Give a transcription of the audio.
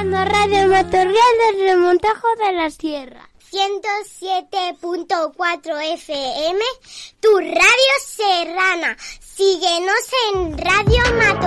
escuchando Radio Matorral del Remontajo de la Sierra. 107.4 FM, tu radio serrana. Síguenos en Radio Matorral.